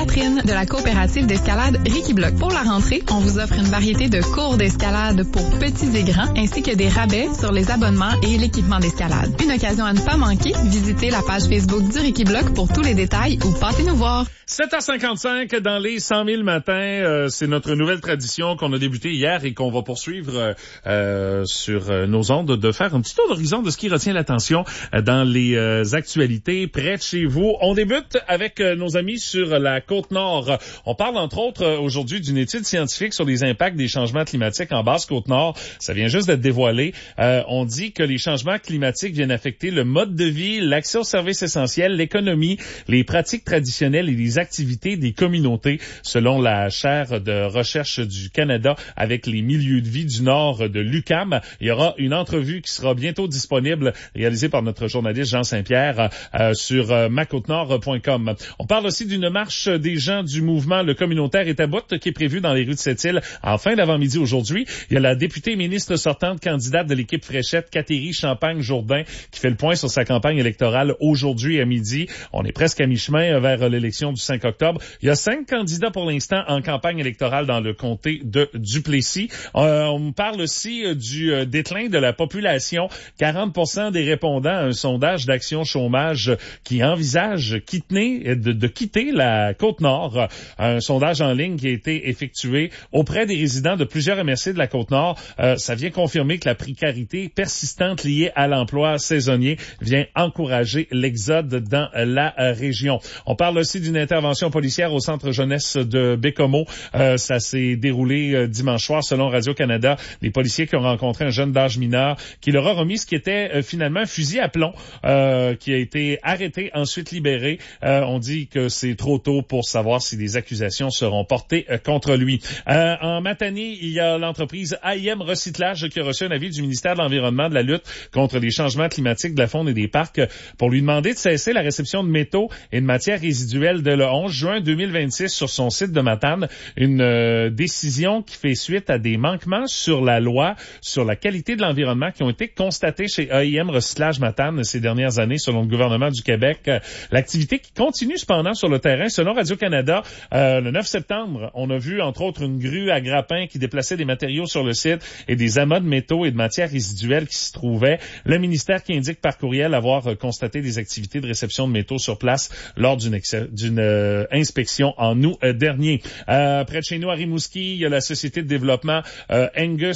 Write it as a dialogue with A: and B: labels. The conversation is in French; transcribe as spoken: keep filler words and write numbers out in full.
A: Catherine de la coopérative d'escalade Ricky Block. Pour la rentrée, on vous offre une variété de cours d'escalade pour petits et grands, ainsi que des rabais sur les abonnements et l'équipement d'escalade. Une occasion à ne pas manquer, visitez la page Facebook du Ricky Block pour tous les détails ou passez nous voir.
B: sept heures cinquante-cinq dans les cent mille matins, euh, c'est notre nouvelle tradition qu'on a débutée hier et qu'on va poursuivre euh, sur euh, nos ondes, de faire un petit tour d'horizon de ce qui retient l'attention euh, dans les euh, actualités près de chez vous. On débute avec euh, nos amis sur la Côte-Nord. On parle entre autres euh, aujourd'hui d'une étude scientifique sur les impacts des changements climatiques en Basse-Côte-Nord. Ça vient juste d'être dévoilé. Euh, on dit que les changements climatiques viennent affecter le mode de vie, l'accès aux services essentiels, l'économie, les pratiques traditionnelles et les activités des communautés, selon la chaire de recherche du Canada avec les milieux de vie du Nord de l'U Q A M. Il y aura une entrevue qui sera bientôt disponible, réalisée par notre journaliste Jean Saint-Pierre euh, sur euh, ma côte nord point com. On parle aussi d'une marche des gens du mouvement Le Communautaire est à bout qui est prévue dans les rues de Sept-Îles en fin d'avant-midi aujourd'hui. Il y a la députée ministre sortante candidate de l'équipe Fréchette, Catherine Champagne-Jourdain, qui fait le point sur sa campagne électorale aujourd'hui à midi. On est presque à mi-chemin vers l'élection du cinq octobre. Il y a cinq candidats pour l'instant en campagne électorale dans le comté de Duplessis. Euh, on parle aussi euh, du euh, déclin de la population. quarante pour cent des répondants à un sondage d'Action Chômage qui envisage quitter, de, de quitter la Côte-Nord. Un sondage en ligne qui a été effectué auprès des résidents de plusieurs M R C de la Côte-Nord. Euh, ça vient confirmer que la précarité persistante liée à l'emploi saisonnier vient encourager l'exode dans la euh, région. On parle aussi d'une intervention policière au centre jeunesse de Bécomo. Euh, ça s'est déroulé euh, dimanche soir selon Radio-Canada. Les policiers qui ont rencontré un jeune d'âge mineur qui leur a remis ce qui était euh, finalement un fusil à plomb euh, qui a été arrêté, ensuite libéré. Euh, on dit que c'est trop tôt pour savoir si des accusations seront portées euh, contre lui. Euh, en Matanie, il y a l'entreprise A I M Recyclage qui a reçu un avis du ministère de l'Environnement de la lutte contre les changements climatiques de la faune et des parcs pour lui demander de cesser la réception de métaux et de matières résiduelles dès le onze juin deux mille vingt-six sur son site de Matane. Une euh, décision qui fait suite à des manquements sur la loi sur la qualité de l'environnement qui ont été constatés chez A I M Recyclage Matane ces dernières années selon le gouvernement du Québec. Euh, l'activité qui continue cependant sur le terrain. Selon Radio-Canada, euh, le neuf septembre, on a vu entre autres une grue à grappin qui déplaçait des matériaux sur le site et des amas de métaux et de matières résiduelles qui s'y trouvaient. Le ministère qui indique par courriel avoir euh, constaté des activités de réception de métaux sur place lors d'une, ex- d'une euh, inspection en août euh, dernier. Euh, près de chez nous, à Rimouski, il y a la société de développement euh, Angus